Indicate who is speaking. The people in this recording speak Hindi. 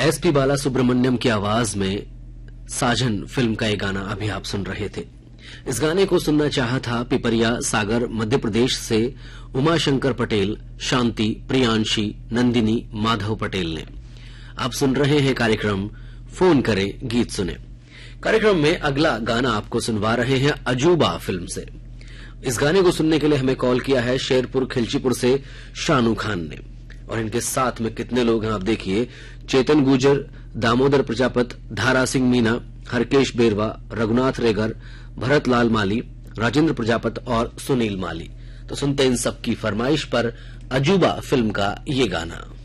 Speaker 1: एसपी बाला सुब्रमण्यम की आवाज में साजन फिल्म का ये गाना अभी आप सुन रहे थे। इस गाने को सुनना चाहा था पिपरिया सागर मध्य प्रदेश से उमाशंकर पटेल, शांति, प्रियांशी, नंदिनी, माधव पटेल ने। आप सुन रहे हैं कार्यक्रम फोन करें गीत सुने। कार्यक्रम में अगला गाना आपको सुनवा रहे हैं अजूबा फिल्म से। इस गाने को सुनने के लिए हमें कॉल किया है शेरपुर खिलचीपुर से शानू खान ने, और इनके साथ में कितने लोग हैं आप देखिए। चेतन गुजर, दामोदर प्रजापत, धारा सिंह मीना, हरकेश बेरवा, रघुनाथ रेगर, भरत लाल माली, राजेंद्र प्रजापत और सुनील माली। तो सुनते इन सबकी फरमाइश पर अजूबा फिल्म का ये गाना।